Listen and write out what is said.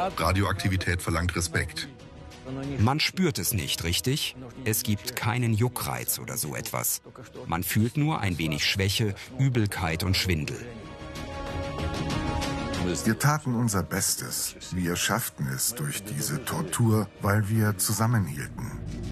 Radioaktivität verlangt Respekt. Man spürt es nicht, richtig? Es gibt keinen Juckreiz oder so etwas. Man fühlt nur ein wenig Schwäche, Übelkeit und Schwindel. Wir taten unser Bestes. Wir schafften es durch diese Tortur, weil wir zusammenhielten.